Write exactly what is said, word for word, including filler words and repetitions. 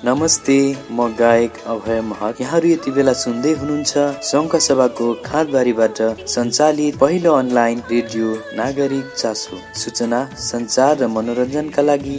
नमस्ते, म गायक अभय महत। यहाँहरू यति बेला सुन्दै हुनुहुन्छ संघ सभाको खाँदबारीबाट सञ्चालित पहिलो अनलाइन रेडियो नागरिक चासो। सूचना, सञ्चार र मनोरञ्जनका लागि